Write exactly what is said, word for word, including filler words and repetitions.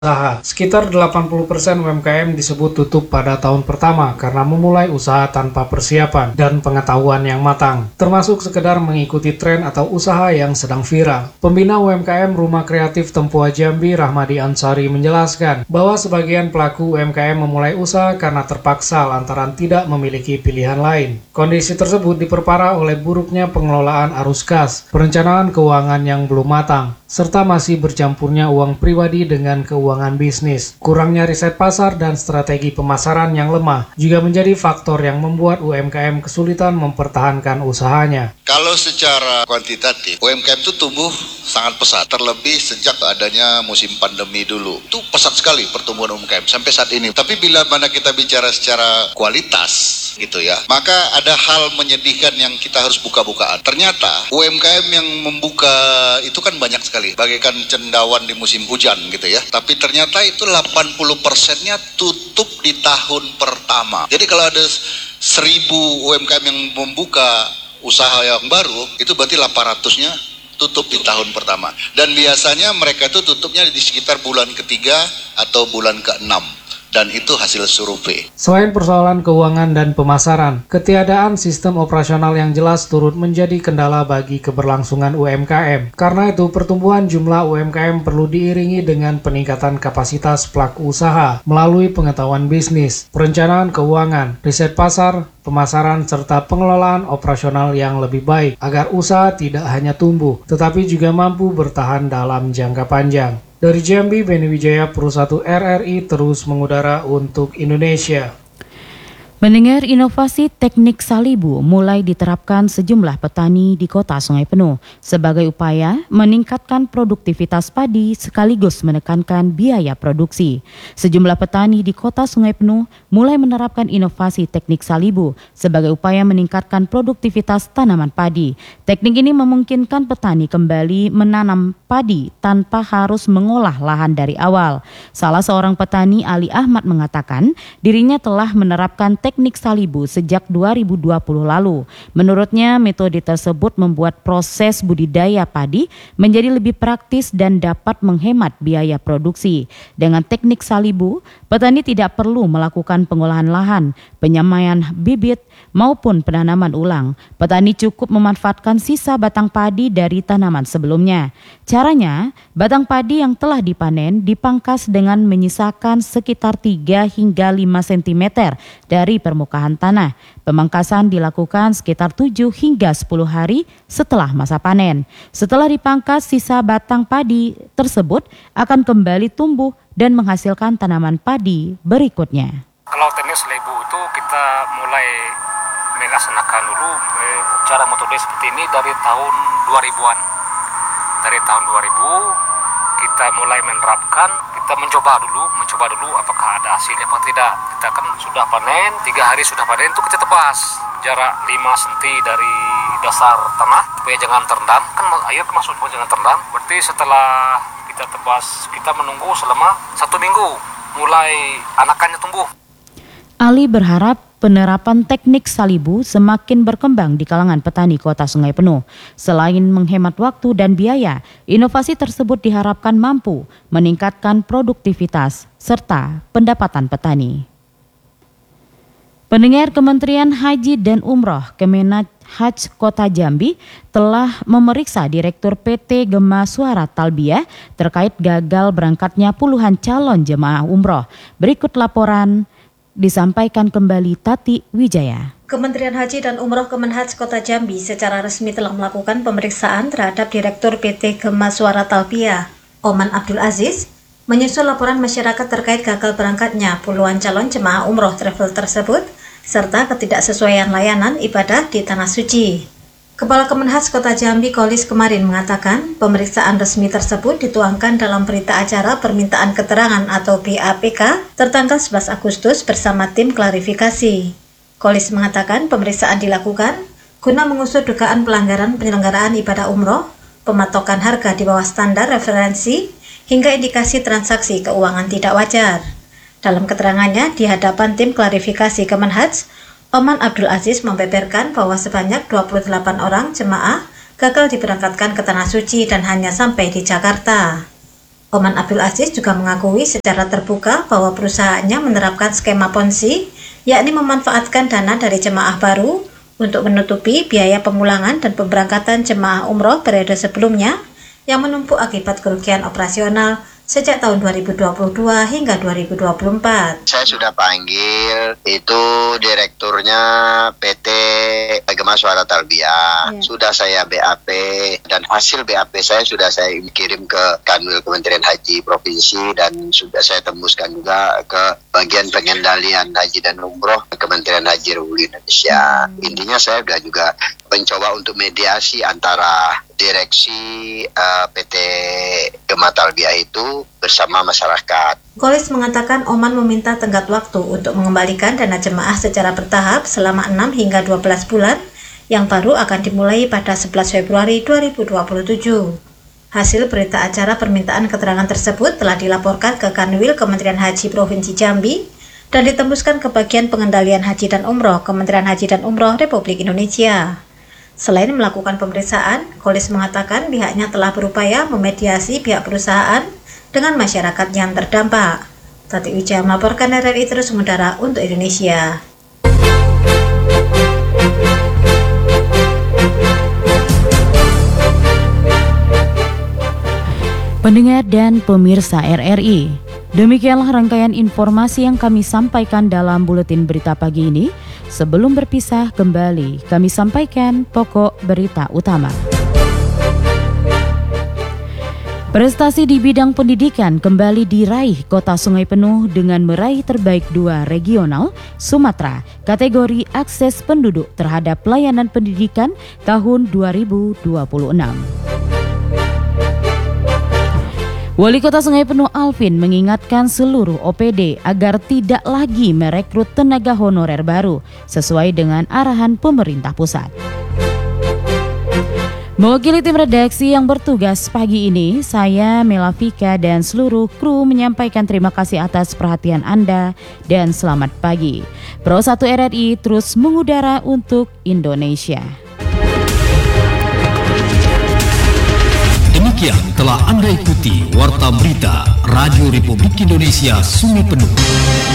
usaha. Sekitar delapan puluh persen U M K M disebut tutup pada tahun pertama karena memulai usaha tanpa persiapan dan pengetahuan yang matang, termasuk sekedar mengikuti tren atau usaha yang sedang viral. Pembina U M K M Rumah Kreatif Tempua Jambi, Rahmadi Ansari, menjelaskan bahwa sebagian pelaku U M K M memulai usaha karena terpaksa lantaran tidak memiliki pilihan lain. Kondisi tersebut diperparah oleh buruknya pengelolaan arus kas, perencanaan keuangan yang belum matang, serta masih bercampurnya uang pribadi dengan keuangan bisnis. Kurangnya riset pasar dan strategi pemasaran yang lemah juga menjadi faktor yang membuat U M K M kesulitan mempertahankan usahanya. Kalau secara kuantitatif, U M K M itu tumbuh sangat pesat, terlebih sejak adanya musim pandemi dulu. Itu pesat sekali pertumbuhan U M K M sampai saat ini. Tapi bila mana kita bicara secara kualitas, gitu ya, maka ada hal menyedihkan yang kita harus buka-bukaan. Ternyata U M K M yang membuka itu kan banyak sekali, bagaikan cendawan di musim hujan gitu ya. Tapi ternyata itu delapan puluh persennya tutup di tahun pertama. Jadi kalau ada seribu U M K M yang membuka usaha yang baru, itu berarti delapan ratusnya tutup di tahun pertama. Dan biasanya mereka itu tutupnya di sekitar bulan ketiga atau bulan keenam. Dan itu hasil survei. Selain persoalan keuangan dan pemasaran, ketiadaan sistem operasional yang jelas turut menjadi kendala bagi keberlangsungan U M K M. Karena itu, pertumbuhan jumlah U M K M perlu diiringi dengan peningkatan kapasitas pelaku usaha melalui pengetahuan bisnis, perencanaan keuangan, riset pasar, pemasaran, serta pengelolaan operasional yang lebih baik agar usaha tidak hanya tumbuh, tetapi juga mampu bertahan dalam jangka panjang. Dari Jambi, Beni Wijaya, Pro satu R R I terus mengudara untuk Indonesia. Mendengar inovasi teknik salibu mulai diterapkan sejumlah petani di Kota Sungai Penuh sebagai upaya meningkatkan produktivitas padi sekaligus menekankan biaya produksi. Sejumlah petani di Kota Sungai Penuh mulai menerapkan inovasi teknik salibu sebagai upaya meningkatkan produktivitas tanaman padi. Teknik ini memungkinkan petani kembali menanam padi tanpa harus mengolah lahan dari awal. Salah seorang petani, Ali Ahmad, mengatakan dirinya telah menerapkan teknik teknik salibu sejak dua ribu dua puluh lalu. Menurutnya, metode tersebut membuat proses budidaya padi menjadi lebih praktis dan dapat menghemat biaya produksi. Dengan teknik salibu, petani tidak perlu melakukan pengolahan lahan, penyemaian bibit, maupun penanaman ulang. Petani cukup memanfaatkan sisa batang padi dari tanaman sebelumnya. Caranya, batang padi yang telah dipanen dipangkas dengan menyisakan sekitar tiga hingga lima sentimeter dari permukaan tanah. Pemangkasan dilakukan sekitar tujuh hingga sepuluh hari setelah masa panen. Setelah dipangkas, sisa batang padi tersebut akan kembali tumbuh dan menghasilkan tanaman padi berikutnya. Kalau teknik salibu itu kita mulai melaksanakan dulu cara metode seperti ini dari tahun dua ribuan. Dari tahun dua ribu kita mulai menerapkan, kita mencoba dulu, mencoba dulu apakah ada hasilnya apa tidak. Kita kan sudah panen, tiga hari sudah panen itu kita tebas jarak lima sentimeter dari dasar tanah supaya jangan terendam, kan air masuk supaya jangan terendam. Berarti setelah kita tebas, kita menunggu selama satu minggu mulai anakannya tumbuh. Ali berharap penerapan teknik salibu semakin berkembang di kalangan petani Kota Sungai Penuh. Selain menghemat waktu dan biaya, inovasi tersebut diharapkan mampu meningkatkan produktivitas serta pendapatan petani. Pendengar, Kementerian Haji dan Umroh Kemenat Haj Kota Jambi telah memeriksa Direktur P T Gema Suara Talbiyah terkait gagal berangkatnya puluhan calon jemaah umroh. Berikut laporan disampaikan kembali Tati Wijaya. Kementerian Haji dan Umroh Kemenhaj Kota Jambi secara resmi telah melakukan pemeriksaan terhadap Direktur P T Gema Suara Talbiyah, Oman Abdul Aziz, menyusul laporan masyarakat terkait gagal berangkatnya puluhan calon jemaah umroh travel tersebut, serta ketidaksesuaian layanan ibadah di Tanah Suci. Kepala Kemenhaj Kota Jambi Kolis kemarin mengatakan pemeriksaan resmi tersebut dituangkan dalam berita acara permintaan keterangan atau B A P K tertanggal sebelas Agustus bersama tim klarifikasi. Kolis mengatakan pemeriksaan dilakukan guna mengusut dugaan pelanggaran penyelenggaraan ibadah umroh, pematokan harga di bawah standar referensi, hingga indikasi transaksi keuangan tidak wajar. Dalam keterangannya di hadapan tim klarifikasi Kemenhaj, Oman Abdul Aziz membeberkan bahwa sebanyak dua puluh delapan orang jemaah gagal diberangkatkan ke Tanah Suci dan hanya sampai di Jakarta. Oman Abdul Aziz juga mengakui secara terbuka bahwa perusahaannya menerapkan skema ponzi, yakni memanfaatkan dana dari jemaah baru untuk menutupi biaya pemulangan dan pemberangkatan jemaah umroh periode sebelumnya yang menumpuk akibat kerugian operasional sejak tahun dua ribu dua puluh dua hingga dua ribu dua puluh empat. Saya sudah panggil itu direkturnya P T Gema Suara Talbiyah, ya. Sudah saya B A P dan hasil B A P saya sudah saya kirim ke Kanwil Kementerian Haji Provinsi dan sudah saya tembuskan juga ke bagian pengendalian haji dan umroh Kementerian Haji Republik Indonesia. Hmm. Intinya saya sudah juga mencoba untuk mediasi antara direksi uh, P T Gema Talbiyah itu bersama masyarakat. Kolis mengatakan Oman meminta tenggat waktu untuk mengembalikan dana jemaah secara bertahap selama enam hingga dua belas bulan yang baru akan dimulai pada sebelas Februari dua ribu dua puluh tujuh. Hasil berita acara permintaan keterangan tersebut telah dilaporkan ke Kanwil Kementerian Haji Provinsi Jambi dan ditembuskan ke bagian pengendalian haji dan umroh Kementerian Haji dan Umroh Republik Indonesia. Selain melakukan pemeriksaan, Kolis mengatakan pihaknya telah berupaya memediasi pihak perusahaan dengan masyarakat yang terdampak. Tati Wijaya melaporkan R R I Terus Mengudara untuk Indonesia. Pendengar dan pemirsa R R I, demikianlah rangkaian informasi yang kami sampaikan dalam buletin berita pagi ini. Sebelum berpisah kembali, kami sampaikan pokok berita utama. Prestasi di bidang pendidikan kembali diraih Kota Sungai Penuh dengan meraih terbaik dua regional Sumatera kategori akses penduduk terhadap pelayanan pendidikan tahun dua ribu dua puluh enam. Wali Kota Sungai Penuh Alvin mengingatkan seluruh O P D agar tidak lagi merekrut tenaga honorer baru sesuai dengan arahan pemerintah pusat. Mewakili tim redaksi yang bertugas pagi ini, saya Melavika dan seluruh kru menyampaikan terima kasih atas perhatian Anda dan selamat pagi. Pro satu R R I terus mengudara untuk Indonesia. Demikian telah Anda ikuti Warta Berita Radio Republik Indonesia Sungai Penuh.